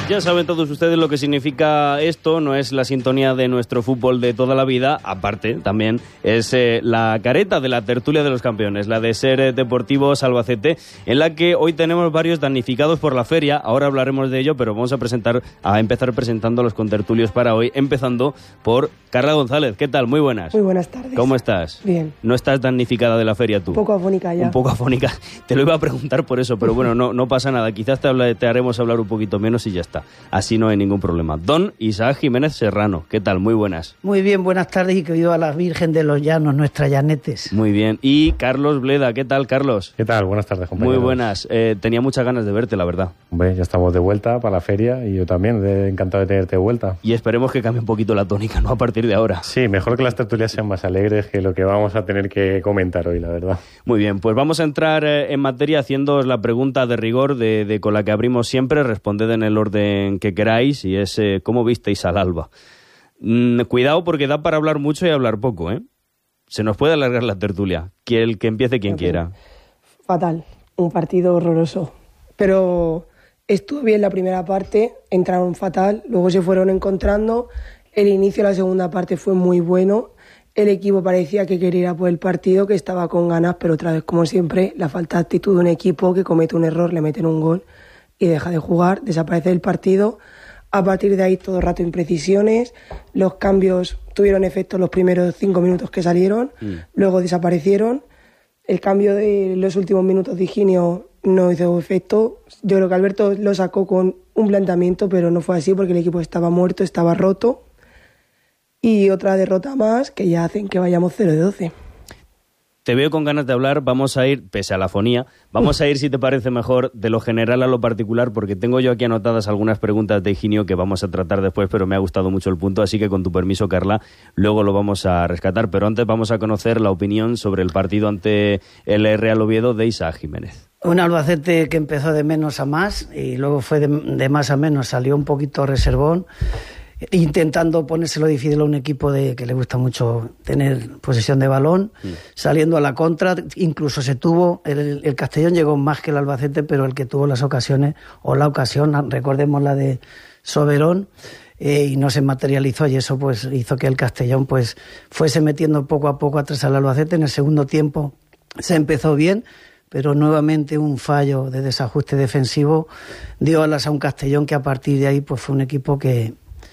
Ya saben todos ustedes lo que significa esto, no es la sintonía de nuestro fútbol de toda la vida, aparte también es la careta de la tertulia de los campeones, la de Ser Deportivos Albacete, en la que hoy tenemos varios damnificados por la feria. Ahora hablaremos de ello, pero vamos a empezar presentando a los contertulios para hoy, empezando por Carla González. ¿Qué tal? Muy buenas. Muy buenas tardes. ¿Cómo estás? Bien. ¿No estás damnificada de la feria tú? Un poco afónica ya. Un poco afónica. Te lo iba a preguntar por eso, pero bueno, no pasa nada. Quizás te haremos hablar un poquito menos y ya está. Así no hay ningún problema. Don Isaac Jiménez Serrano, ¿qué tal? Muy buenas. Muy bien, buenas tardes y que viva la Virgen de los Llanos, nuestra Llanetes. Muy bien. Y Carlos Bleda, ¿qué tal, Carlos? ¿Qué tal? Buenas tardes, compañeros. Muy buenas. Tenía muchas ganas de verte, la verdad. Hombre, ya estamos de vuelta para la feria y yo también, encantado de tenerte de vuelta. Y esperemos que cambie un poquito la tónica, ¿no? A partir de ahora. Sí, mejor que las tertulias sean más alegres que lo que vamos a tener que comentar hoy, la verdad. Muy bien, pues vamos a entrar en materia haciéndoos la pregunta de rigor con la que abrimos siempre. Responded en el orden que queráis y es ¿cómo visteis al Alba? Cuidado porque da para hablar mucho y hablar poco, ¿eh? Se nos puede alargar la tertulia. Que empiece quien quiera. Fatal, un partido horroroso. Pero estuvo bien la primera parte, entraron fatal, luego se fueron encontrando. El inicio de la segunda parte fue muy bueno. El equipo parecía que quería ir a por el partido, que estaba con ganas, pero otra vez, como siempre, la falta de actitud de un equipo que comete un error, le meten un gol y deja de jugar, desaparece del partido. A partir de ahí todo el rato imprecisiones, los cambios tuvieron efecto los primeros 5 minutos que salieron, luego desaparecieron. El cambio de los últimos minutos de Higinio no hizo efecto. Yo creo que Alberto lo sacó con un planteamiento, pero no fue así porque el equipo estaba muerto, estaba roto. Y otra derrota más que ya hacen que vayamos 0-12. Te veo con ganas de hablar, vamos a ir, pese a la afonía, vamos a ir, si te parece mejor, de lo general a lo particular, porque tengo yo aquí anotadas algunas preguntas de Higinio que vamos a tratar después, pero me ha gustado mucho el punto, así que con tu permiso, Carla, luego lo vamos a rescatar, pero antes vamos a conocer la opinión sobre el partido ante el Real Oviedo de Isaac Jiménez. Un Albacete que empezó de menos a más y luego fue de más a menos, salió un poquito reservón, intentando ponérselo difícil a un equipo que le gusta mucho tener posesión de balón, saliendo a la contra, incluso se tuvo, el Castellón llegó más que el Albacete, pero el que tuvo las ocasiones, o la ocasión, recordemos la de Soberón, y no se materializó, y eso pues hizo que el Castellón pues fuese metiendo poco a poco atrás al Albacete. En el segundo tiempo se empezó bien, pero nuevamente un fallo de desajuste defensivo dio alas a un Castellón que a partir de ahí pues fue un equipo que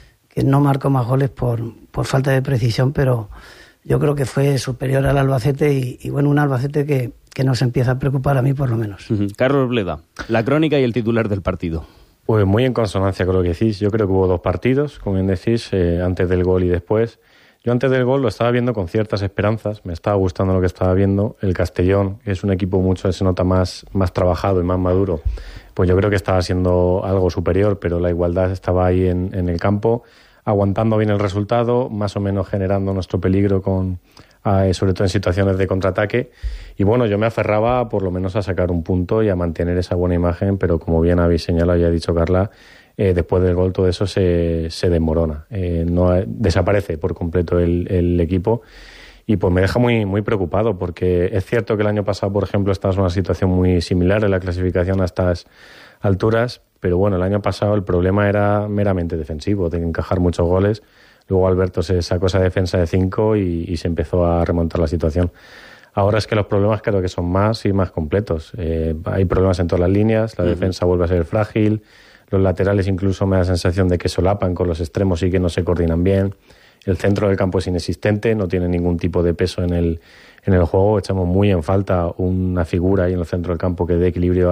no marcó más goles por falta de precisión, pero yo creo que fue superior al Albacete y bueno, un Albacete que nos empieza a preocupar a mí por lo menos. Carlos Bleda, la crónica y el titular del partido. Pues muy en consonancia con lo que decís. Yo creo que hubo 2 partidos, como bien decís, antes del gol y después. Yo antes del gol lo estaba viendo con ciertas esperanzas, me estaba gustando lo que estaba viendo. El Castellón, que es un equipo mucho, se nota más trabajado y más maduro, pues yo creo que estaba siendo algo superior, pero la igualdad estaba ahí en el campo, aguantando bien el resultado, más o menos generando nuestro peligro sobre todo en situaciones de contraataque. Y bueno, yo me aferraba por lo menos a sacar un punto y a mantener esa buena imagen, pero como bien habéis señalado y ha dicho Carla, después del gol todo eso se desmorona, desaparece por completo el equipo. Y pues me deja muy, muy preocupado, porque es cierto que el año pasado, por ejemplo, estábamos en una situación muy similar en la clasificación a estas alturas, pero bueno, el año pasado el problema era meramente defensivo, de encajar muchos goles. Luego Alberto se sacó esa defensa de 5 y se empezó a remontar la situación. Ahora es que los problemas creo que son más y más completos. Hay problemas en todas las líneas, la defensa vuelve a ser frágil, los laterales incluso me da la sensación de que solapan con los extremos y que no se coordinan bien. El centro del campo es inexistente, no tiene ningún tipo de peso en el juego. Echamos muy en falta una figura ahí en el centro del campo que dé equilibrio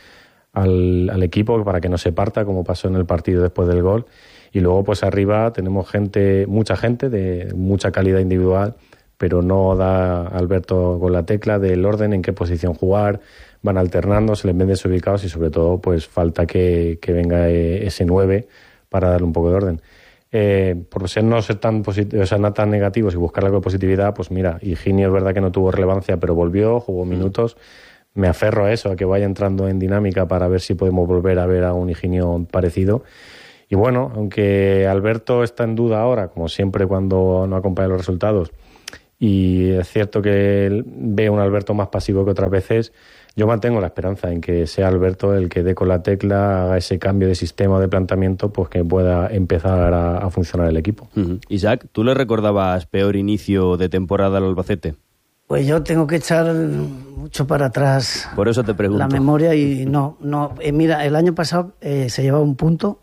al equipo para que no se parta, como pasó en el partido después del gol. Y luego pues arriba tenemos mucha gente de mucha calidad individual, pero no da Alberto con la tecla del orden, en qué posición jugar, van alternando, se les ven desubicados y sobre todo pues falta que venga ese 9 para darle un poco de orden. Por no ser tan no tan negativos y buscar algo de positividad, pues mira, Higinio es verdad que no tuvo relevancia, pero volvió, jugó minutos. Me aferro a eso, a que vaya entrando en dinámica para ver si podemos volver a ver a un Higinio parecido. Y bueno, aunque Alberto está en duda ahora, como siempre cuando no acompaña los resultados, y es cierto que él ve un Alberto más pasivo que otras veces, Yo mantengo la esperanza en que sea Alberto el que dé con la tecla, haga ese cambio de sistema de planteamiento, pues que pueda empezar a funcionar el equipo. Isaac, ¿tú le recordabas peor inicio de temporada al Albacete? Pues yo tengo que echar mucho para atrás. Por eso te pregunto. La memoria y no. Mira, el año pasado se llevaba un punto,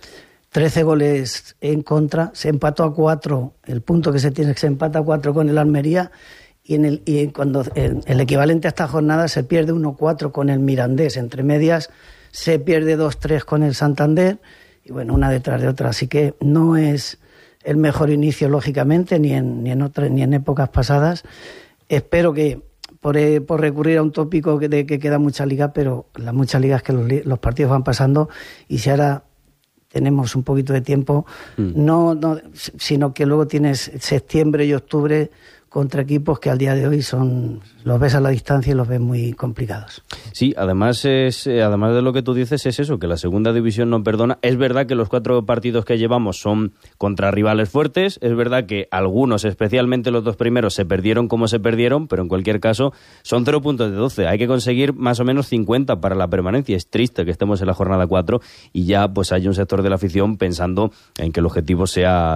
13 goles en contra, se empató a 4, el punto que se tiene se empata a 4 con el Almería. Y cuando el equivalente a esta jornada se pierde 1-4 con el Mirandés. Entre medias se pierde 2-3 con el Santander. Y bueno, una detrás de otra. Así que no es el mejor inicio, lógicamente, ni en épocas pasadas. Espero que, por recurrir a un tópico de que queda mucha liga, pero la mucha liga es que los partidos van pasando y si ahora tenemos un poquito de tiempo, no, sino que luego tienes septiembre y octubre contra equipos que al día de hoy los ves a la distancia y los ves muy complicados. Sí, además de lo que tú dices es eso, que la segunda división no perdona. Es verdad que los 4 partidos que llevamos son contra rivales fuertes, es verdad que algunos, especialmente los 2 primeros, se perdieron como se perdieron, pero en cualquier caso son 0 puntos de 12. Hay que conseguir más o menos 50 para la permanencia. Es triste que estemos en la jornada 4 y ya pues hay un sector de la afición pensando en que el objetivo sea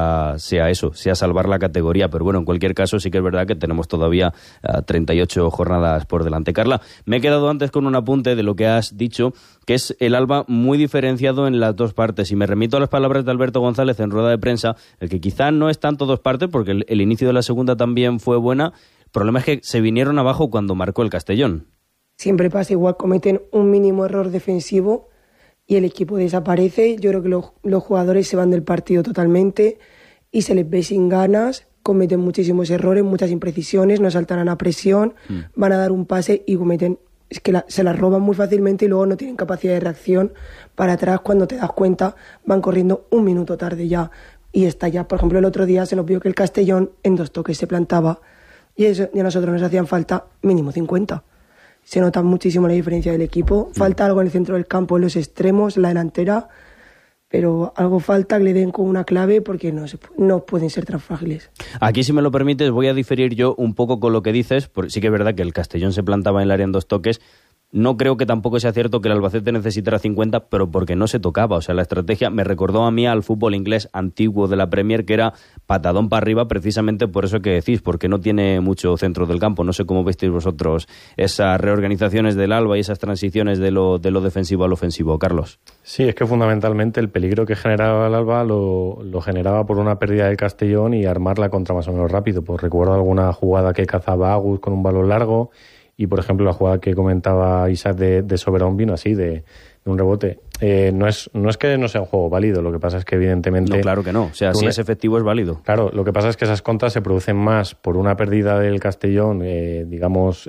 eso, sea salvar la categoría, pero bueno, en cualquier caso sí que es verdad que tenemos todavía 38 jornadas por delante. Carla, me he quedado antes con un apunte de lo que has dicho, que es el Alba muy diferenciado en las 2 partes, y me remito a las palabras de Alberto González en rueda de prensa, el que quizá no es tanto 2 partes, porque el inicio de la segunda también fue buena. El problema es que se vinieron abajo cuando marcó el Castellón. Siempre pasa igual, cometen un mínimo error defensivo y el equipo desaparece. Yo creo que los jugadores se van del partido totalmente y se les ve sin ganas. Cometen muchísimos errores, muchas imprecisiones, no saltarán a presión, van a dar un pase y cometen, es que se la roban muy fácilmente y luego no tienen capacidad de reacción para atrás. Cuando te das cuenta van corriendo un minuto tarde ya y está ya. Por ejemplo, el otro día se nos vio que el Castellón en 2 toques se plantaba y eso, y a nosotros nos hacían falta mínimo 50. Se nota muchísimo la diferencia del equipo, falta algo en el centro del campo, en los extremos, la delantera, pero algo falta que le den con una clave porque no pueden ser tan frágiles. Aquí, si me lo permites, voy a diferir yo un poco con lo que dices, porque sí que es verdad que el Castellón se plantaba en el área en 2 toques. No creo que tampoco sea cierto que el Albacete necesitara 50, pero porque no se tocaba. O sea, la estrategia me recordó a mí al fútbol inglés antiguo de la Premier, que era patadón para arriba, precisamente por eso que decís, porque no tiene mucho centro del campo. No sé cómo veis vosotros esas reorganizaciones del Alba y esas transiciones de lo defensivo al ofensivo. Carlos. Sí, es que fundamentalmente el peligro que generaba el Alba lo generaba por una pérdida del Castellón y armar la contra más o menos rápido. Pues recuerdo alguna jugada que cazaba Agus con un balón largo. Y, por ejemplo, la jugada que comentaba Isaac de Soberón vino así, de un rebote. No es que no sea un juego válido, lo que pasa es que, evidentemente... No, claro que no. O sea, si es efectivo, es válido. Claro, lo que pasa es que esas contras se producen más por una pérdida del Castellón, digamos,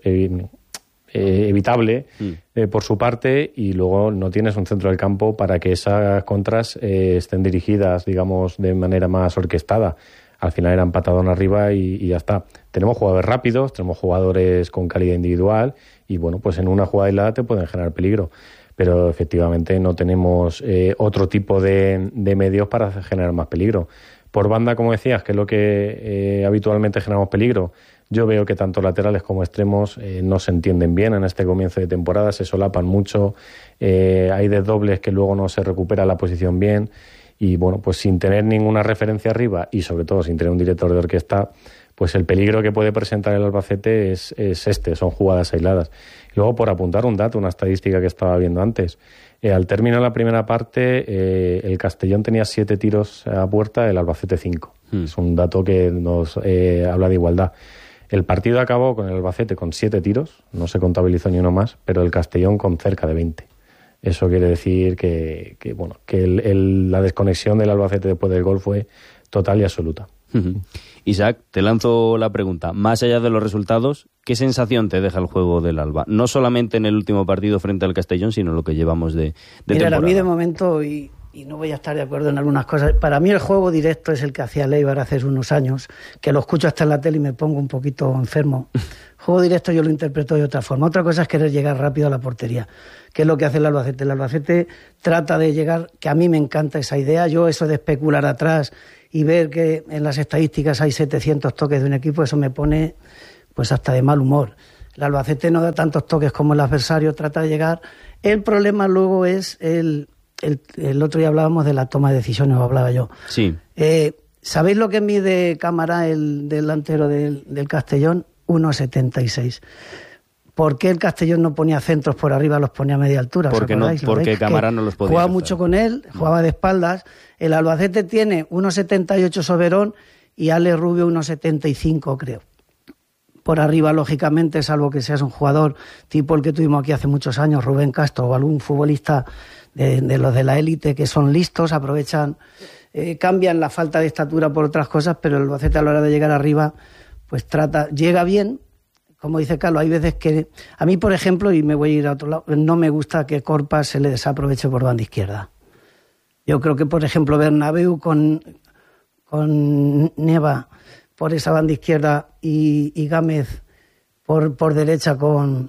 evitable por su parte, y luego no tienes un centro del campo para que esas contras estén dirigidas, digamos, de manera más orquestada. Al final era patadón arriba y ya está. Tenemos jugadores rápidos, tenemos jugadores con calidad individual y, bueno, pues en una jugada aislada te pueden generar peligro. Pero efectivamente no tenemos otro tipo de medios para generar más peligro. Por banda, como decías, que es lo que habitualmente generamos peligro, yo veo que tanto laterales como extremos no se entienden bien en este comienzo de temporada, se solapan mucho, hay desdobles que luego no se recupera la posición bien. Y bueno, pues sin tener ninguna referencia arriba y sobre todo sin tener un director de orquesta, pues el peligro que puede presentar el Albacete son jugadas aisladas. Y luego, por apuntar un dato, una estadística que estaba viendo antes, al término de la primera parte el Castellón tenía 7 tiros a puerta, el Albacete 5. Es un dato que nos habla de igualdad. El partido acabó con el Albacete con 7 tiros, no se contabilizó ni uno más, pero el Castellón con cerca de 20. Eso quiere decir que la desconexión del Albacete después del gol fue total y absoluta. Isaac, te lanzo la pregunta. Más allá de los resultados, ¿qué sensación te deja el juego del Alba? No solamente en el último partido frente al Castellón, sino lo que llevamos de temporada. A mí de momento, y no voy a estar de acuerdo en algunas cosas, para mí el juego directo es el que hacía Leibar hace unos años, que lo escucho hasta en la tele y me pongo un poquito enfermo. Juego directo yo lo interpreto de otra forma. Otra cosa es querer llegar rápido a la portería, que es lo que hace el Albacete. El Albacete trata de llegar, que a mí me encanta esa idea. Yo eso de especular atrás y ver que en las estadísticas hay 700 toques de un equipo, eso me pone pues hasta de mal humor. El Albacete no da tantos toques como el adversario, trata de llegar. El problema luego es el otro día hablábamos de la toma de decisiones, o hablaba yo. Sí. ¿Sabéis lo que mide Cámara, el delantero del Castellón? 1,76. ¿Por qué el Castellón no ponía centros por arriba, los ponía a media altura? Porque Cámara no los podía. Jugaba mucho con él, jugaba de espaldas. El Albacete tiene 1,78 Soberón y Ale Rubio 1,75 creo. Por arriba, lógicamente, salvo que seas un jugador tipo el que tuvimos aquí hace muchos años, Rubén Castro, o algún futbolista de los de la élite que son listos, aprovechan, cambian la falta de estatura por otras cosas, pero el Albacete a la hora de llegar arriba, pues llega bien. Como dice Carlos, hay veces que... A mí, por ejemplo, y me voy a ir a otro lado, no me gusta que Corpa se le desaproveche por banda izquierda. Yo creo que, por ejemplo, Bernabéu con Neva por esa banda izquierda y Gámez por derecha con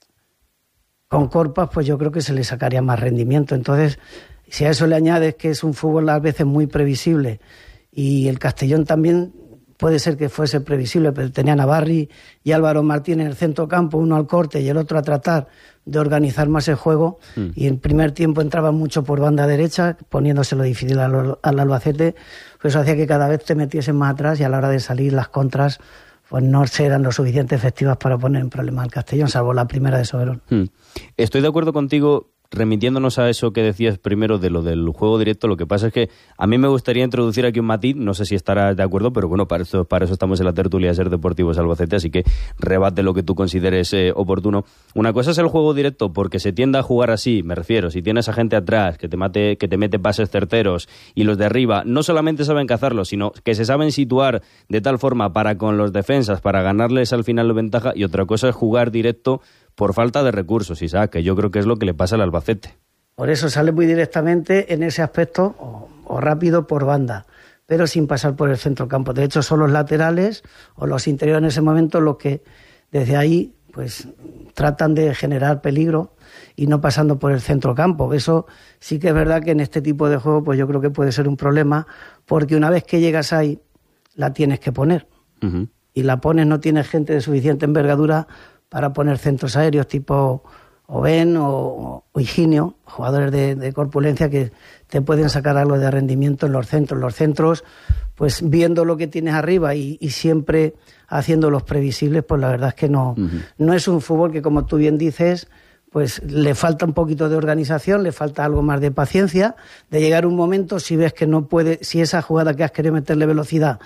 Corpas, pues yo creo que se le sacaría más rendimiento. Entonces, si a eso le añades que es un fútbol a veces muy previsible y el Castellón también puede ser que fuese previsible, pero tenía a Navarri y Álvaro Martín en el centro campo, uno al corte y el otro a tratar de organizar más el juego, y en primer tiempo entraba mucho por banda derecha, poniéndoselo difícil al Albacete, pues eso hacía que cada vez te metiesen más atrás y a la hora de salir las contras pues no eran lo suficiente efectivas para poner en problema al Castellón, salvo la primera de Soberón. Estoy de acuerdo contigo, remitiéndonos a eso que decías primero de lo del juego directo. Lo que pasa es que a mí me gustaría introducir aquí un matiz, no sé si estarás de acuerdo, pero bueno, para eso estamos en la tertulia de Ser Deportivos Albacete, así que rebate lo que tú consideres oportuno. Una cosa es el juego directo, porque se tiende a jugar así, me refiero, si tienes a gente atrás que te mete pases certeros y los de arriba no solamente saben cazarlos, sino que se saben situar de tal forma para con los defensas, para ganarles al final la ventaja, y otra cosa es jugar directo por falta de recursos, Isaac, que yo creo que es lo que le pasa al Albacete. Por eso sale muy directamente en ese aspecto, o rápido por banda, pero sin pasar por el centrocampo. De hecho, son los laterales o los interiores en ese momento los que desde ahí pues tratan de generar peligro y no pasando por el centrocampo. Eso sí que es verdad que en este tipo de juego pues yo creo que puede ser un problema, porque una vez que llegas ahí la tienes que poner. Y la pones, no tienes gente de suficiente envergadura para poner centros aéreos tipo Oben o Higinio, jugadores de corpulencia que te pueden sacar algo de rendimiento en los centros. Los centros, pues viendo lo que tienes arriba y siempre haciéndolos previsibles, pues la verdad es que no es un fútbol que, como tú bien dices, pues le falta un poquito de organización, le falta algo más de paciencia, de llegar un momento, si ves que no puede, si esa jugada que has querido meterle velocidad,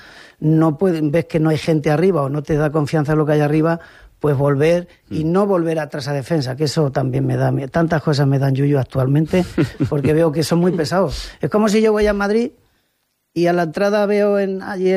ves que no hay gente arriba o no te da confianza en lo que hay arriba, pues volver y no volver atrás a defensa, que eso también me da... Tantas cosas me dan yuyu actualmente, porque veo que son muy pesados. Es como si yo voy a Madrid y a la entrada veo allí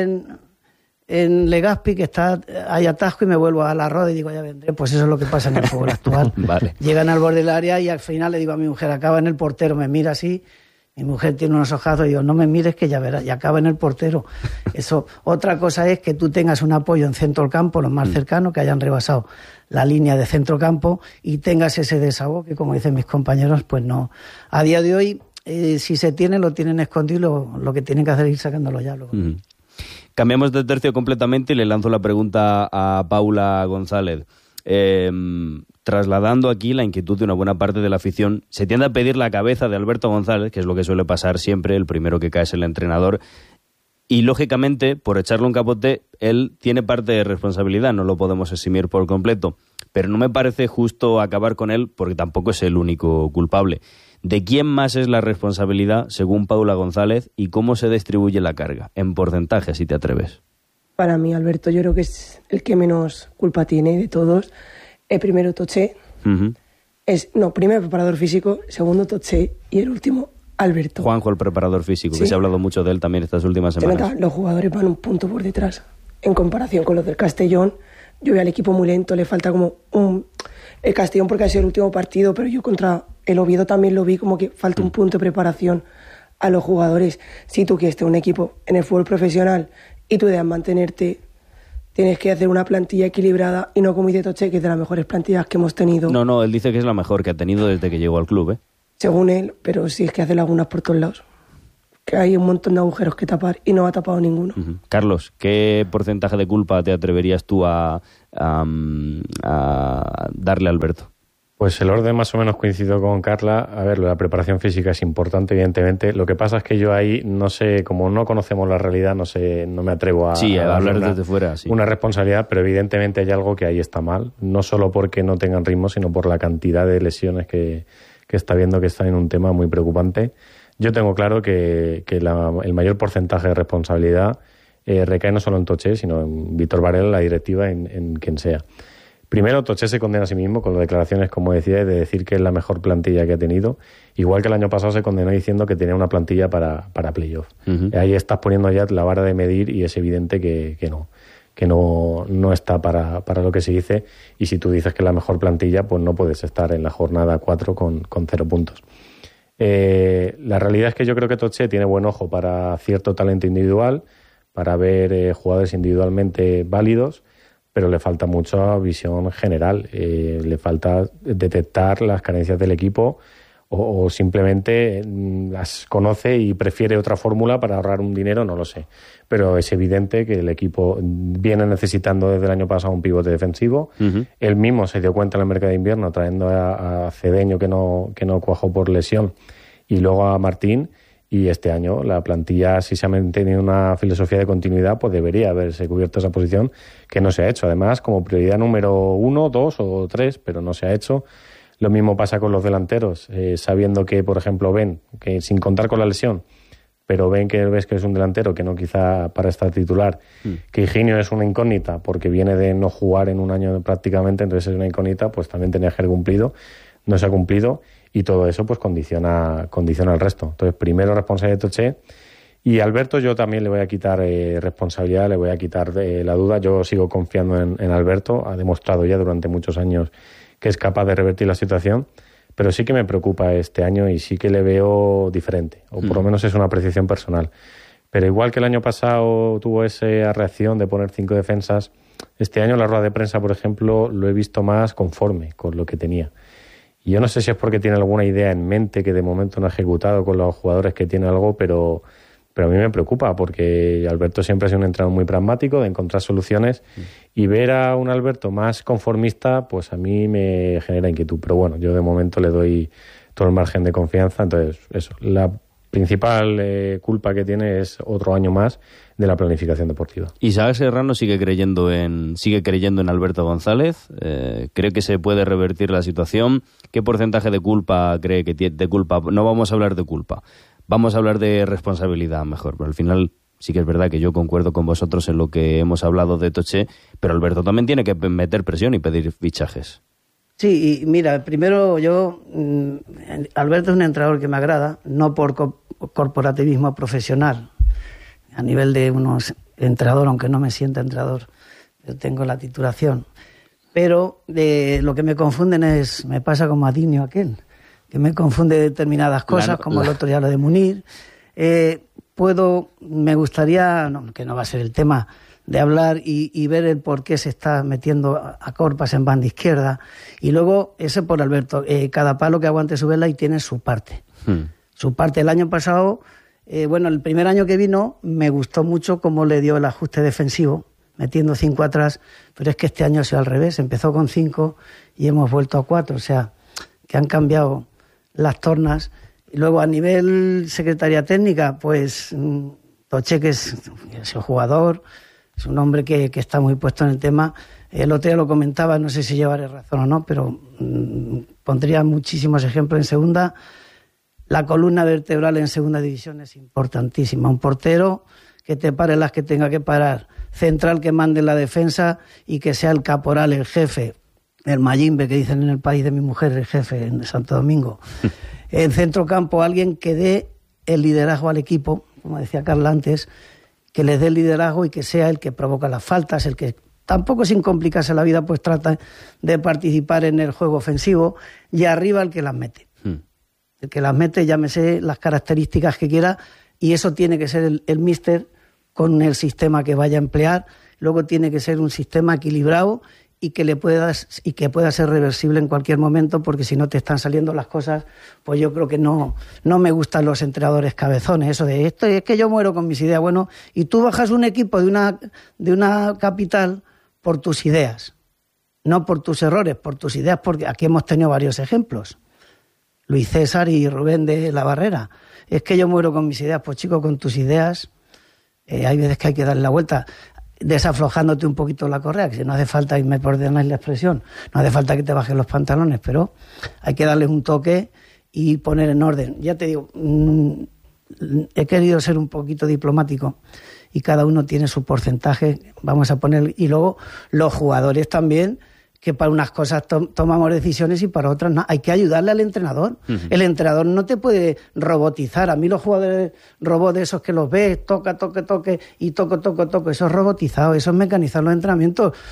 en Legazpi que hay atasco y me vuelvo a la roda y digo, ya vendré. Pues eso es lo que pasa en el fútbol actual. Vale. Llegan al borde del área y al final le digo a mi mujer, acaba en el portero, me mira así... Mi mujer tiene unos ojazos y digo, no me mires que ya verás, y acaba en el portero. Eso. Otra cosa es que tú tengas un apoyo en centro del campo, los más cercanos, que hayan rebasado la línea de centro campo y tengas ese desahogo que, como dicen mis compañeros, pues no. A día de hoy, si se tiene, lo tienen escondido, lo que tienen que hacer es ir sacándolo ya luego. Cambiamos de tercio completamente y le lanzo la pregunta a Paula González. Trasladando aquí la inquietud de una buena parte de la afición, se tiende a pedir la cabeza de Alberto González, que es lo que suele pasar siempre, el primero que cae es el entrenador, y lógicamente, por echarle un capote, él tiene parte de responsabilidad, no lo podemos eximir por completo, pero no me parece justo acabar con él porque tampoco es el único culpable. ¿De quién más es la responsabilidad, según Paula González, y cómo se distribuye la carga? En porcentaje, si te atreves. Para mí, Alberto, yo creo que es el que menos culpa tiene de todos. El primero, Toché. Primero preparador físico, segundo Toché y el último, Alberto. Juanjo, el preparador físico, que se ha hablado mucho de él también estas últimas semanas. Los jugadores van un punto por detrás. En comparación con los del Castellón, yo veo al equipo muy lento, le falta como el Castellón porque ha sido el último partido, pero yo contra el Oviedo también lo vi como que falta un punto de preparación a los jugadores. Si tú quieres tener un equipo en el fútbol profesional y tu idea es mantenerte, tienes que hacer una plantilla equilibrada y no como dice Toché, que es de las mejores plantillas que hemos tenido. No, él dice que es la mejor que ha tenido desde que llegó al club, ¿eh? Según él, pero sí es que hace lagunas por todos lados. que hay un montón de agujeros que tapar y no ha tapado ninguno. Carlos, ¿qué porcentaje de culpa te atreverías tú a darle a Alberto? Pues el orden más o menos coincido con Carla. A ver, la preparación física es importante, evidentemente. Lo que pasa es que yo ahí no sé, como no conocemos la realidad, no me atrevo a hablar desde fuera. Sí. Una responsabilidad, pero evidentemente hay algo que ahí está mal. No solo porque no tengan ritmo, sino por la cantidad de lesiones que está viendo, que está en un tema muy preocupante. Yo tengo claro que el mayor porcentaje de responsabilidad recae no solo en Toché, sino en Víctor Varela, la directiva, en quien sea. Primero, Toché se condena a sí mismo con las declaraciones, como decía, de decir que es la mejor plantilla que ha tenido. Igual que el año pasado se condenó diciendo que tenía una plantilla para playoff. Ahí estás poniendo ya la vara de medir y es evidente que no está para lo que se dice. Y si tú dices que es la mejor plantilla, pues no puedes estar en la jornada 4 con 0 puntos. La realidad es que yo creo que Toché tiene buen ojo para cierto talento individual, para ver jugadores individualmente válidos, pero le falta mucha visión general. Le falta detectar las carencias del equipo o simplemente las conoce y prefiere otra fórmula para ahorrar un dinero, no lo sé. Pero es evidente que el equipo viene necesitando desde el año pasado un pivote defensivo. Él mismo se dio cuenta en el mercado de invierno trayendo a Cedeño que no cuajó por lesión y luego a Martín. Y este año la plantilla, si se ha mantenido una filosofía de continuidad, pues debería haberse cubierto esa posición, que no se ha hecho. Además, como prioridad número 1, 2 o 3, pero no se ha hecho. Lo mismo pasa con los delanteros, sabiendo que, por ejemplo, ven que sin contar con la lesión, pero ves que es un delantero que no quizá para estar titular, que Higinio es una incógnita porque viene de no jugar en un año prácticamente, entonces es una incógnita, pues también tenía que haber cumplido, no se ha cumplido. Y todo eso pues condiciona el resto. Entonces, primero responsabilidad de Toché. Y a Alberto yo también le voy a quitar responsabilidad, le voy a quitar la duda. Yo sigo confiando en Alberto. Ha demostrado ya durante muchos años que es capaz de revertir la situación. Pero sí que me preocupa este año y sí que le veo diferente. O por lo menos es una apreciación personal. Pero igual que el año pasado tuvo esa reacción de poner 5 defensas, este año la rueda de prensa, por ejemplo, lo he visto más conforme con lo que tenía. Y yo no sé si es porque tiene alguna idea en mente que de momento no ha ejecutado con los jugadores que tiene algo, pero a mí me preocupa porque Alberto siempre ha sido un entrenador muy pragmático de encontrar soluciones y ver a un Alberto más conformista, pues a mí me genera inquietud. Pero bueno, yo de momento le doy todo el margen de confianza. Entonces, eso, la principal culpa que tiene es otro año más de la planificación deportiva. Isaac Serrano sigue creyendo en Alberto González. ¿Cree que se puede revertir la situación? ¿Qué porcentaje de culpa cree que tiene? De culpa, no vamos a hablar de culpa, vamos a hablar de responsabilidad mejor, pero al final sí que es verdad que yo concuerdo con vosotros en lo que hemos hablado de Toché, pero Alberto también tiene que meter presión y pedir fichajes. Sí, y mira, primero Alberto es un entrenador que me agrada, no por corporativismo profesional, a nivel de unos entrenador, aunque no me sienta entrenador, yo tengo la titulación. Pero lo que me confunden me pasa como a Dinio aquel, que me confunde determinadas cosas, como el otro día lo de Munir. Me gustaría, que no va a ser el tema, de hablar y ver el por qué se está metiendo a Corpas en banda izquierda. Y luego, ese por Alberto, cada palo que aguante su vela y tiene su parte. Su parte. El año pasado, el primer año que vino, me gustó mucho cómo le dio el ajuste defensivo, metiendo 5 atrás, pero es que este año ha sido al revés, empezó con 5 y hemos vuelto a 4, o sea, que han cambiado las tornas. Y luego a nivel secretaría técnica, pues Toché, que es el jugador, es un hombre que está muy puesto en el tema. El otro día lo comentaba, no sé si llevaré razón o no, pero pondría muchísimos ejemplos en segunda. La columna vertebral en segunda división es importantísima. Un portero que te pare las que tenga que parar, central que mande la defensa y que sea el caporal, el jefe, el mayimbe que dicen en el país de mi mujer, el jefe en Santo Domingo. En centrocampo alguien que dé el liderazgo al equipo, como decía Carla antes, que les dé el liderazgo y que sea el que provoca las faltas, el que tampoco sin complicarse la vida pues trata de participar en el juego ofensivo, y arriba el que las mete. El que las mete, llámese las características que quiera, y eso tiene que ser el míster con el sistema que vaya a emplear. Luego tiene que ser un sistema equilibrado y que pueda ser reversible en cualquier momento, porque si no te están saliendo las cosas, pues yo creo que no me gustan los entrenadores cabezones, eso de esto es que yo muero con mis ideas. Bueno, y tú bajas un equipo de una capital por tus ideas, no por tus errores, por tus ideas, porque aquí hemos tenido varios ejemplos. Luis César y Rubén de la Barrera. Es que yo muero con mis ideas. Pues chico, con tus ideas hay veces que hay que darle la vuelta, desaflojándote un poquito la correa, que si no hace falta, y me perdonáis la expresión, no hace falta que te bajes los pantalones, pero hay que darle un toque y poner en orden. Ya te digo, he querido ser un poquito diplomático y cada uno tiene su porcentaje, vamos a poner, y luego los jugadores también, que para unas cosas tomamos decisiones y para otras no. Hay que ayudarle al entrenador. Uh-huh. El entrenador no te puede robotizar. A mí los jugadores robots de esos que los ves, toque, y toco, eso es robotizado, eso es mecanizar los entrenamientos.